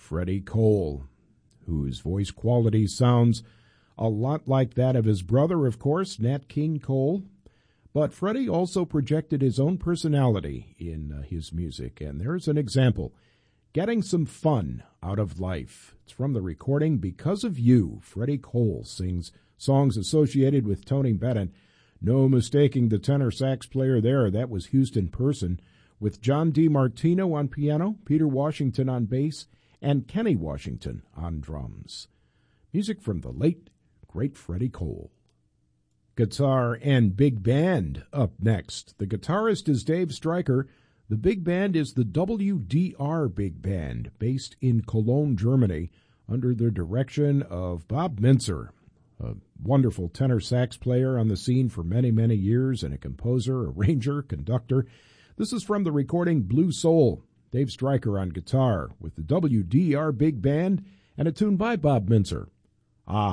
Freddie Cole, whose voice quality sounds a lot like that of his brother, of course, Nat King Cole. But Freddie also projected his own personality in his music, and there's an example. Getting some fun out of life. It's from the recording Because of You. Freddie Cole sings songs associated with Tony Bennett. No mistaking the tenor sax player there. That was Houston Person, with John DiMartino on piano, Peter Washington on bass, and Kenny Washington on drums. Music from the late, great Freddie Cole. Guitar and big band up next. The guitarist is Dave Stryker. The big band is the WDR Big Band, based in Cologne, Germany, under the direction of Bob Mintzer, a wonderful tenor sax player on the scene for many, many years, and a composer, arranger, conductor. This is from the recording Blue Soul. Dave Stryker on guitar with the WDR Big Band and a tune by Bob Mintzer.